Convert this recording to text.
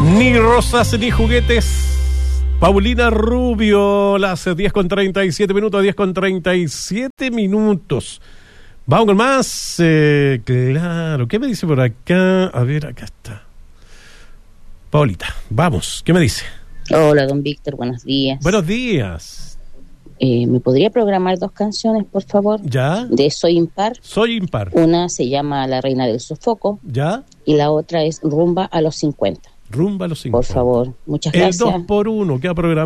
Ni rosas ni juguetes. Paulina Rubio, las 10:37 minutos, 10:37 minutos. Vamos con más. Claro, ¿qué me dice por acá? A ver, acá está. Paulita, vamos, ¿qué me dice? Hola, don Víctor, buenos días. Buenos días. ¿Me podría programar 2 canciones, por favor? ¿Ya? De Soy Impar. Soy Impar. Una se llama La Reina del Sofoco. ¿Ya? Y la otra es Rumba a los 50. Rumba a los 50. Por favor, muchas El gracias. 2x1, queda programado.